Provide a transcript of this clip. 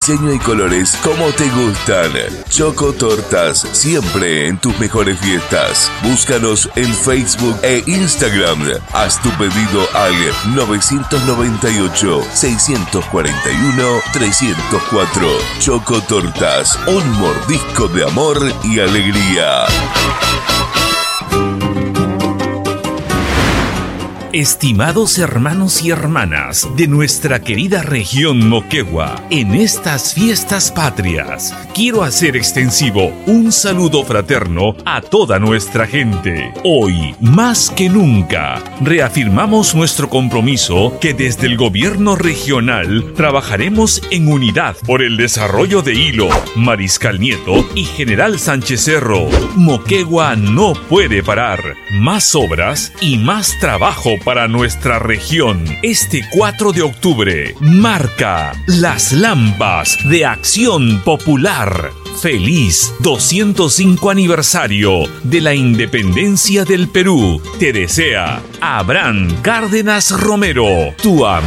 diseño y colores como te gustan. Choco Tortas, siempre en tus mejores fiestas. Búscanos en Facebook e Instagram. Haz tu pedido al 998-641-304. Choco Tortas, un mordisco de amor y alegría. Estimados hermanos y hermanas de nuestra querida región Moquegua, en estas fiestas patrias, quiero hacer extensivo un saludo fraterno a toda nuestra gente. Hoy, más que nunca, reafirmamos nuestro compromiso que desde el gobierno regional trabajaremos en unidad por el desarrollo de Hilo, Mariscal Nieto y General Sánchez Cerro. Moquegua no puede parar. Más obras y más trabajo para nuestra región. Este 4 de octubre marca las Lampas de Acción Popular. Feliz 205 aniversario de la independencia del Perú. Te desea Abraham Cárdenas Romero, tu amigo.